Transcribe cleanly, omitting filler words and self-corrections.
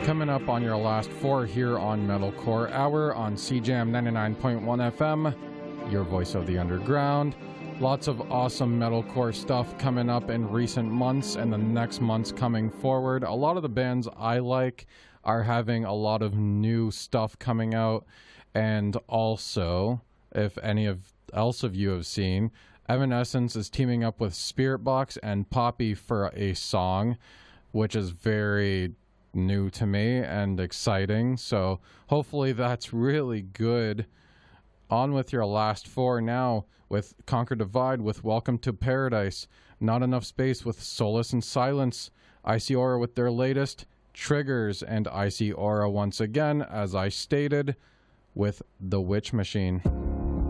Coming up on your last four here on Metalcore Hour on CJAM 99.1 FM, your voice of the underground. Lots of awesome metalcore stuff coming up in recent months and the next months coming forward. A lot of the bands I like are having a lot of new stuff coming out. And also, if any else of you have seen, Evanescence is teaming up with Spiritbox and Poppy for a song, which is very new to me and exciting. So hopefully that's really good. On with your last four now with Conquer Divide with Welcome to Paradise, Not Enough Space with Solace and Silence, Icy Aura with their latest, Triggers, and Icy Aura once again, as I stated, with The Witch Machine.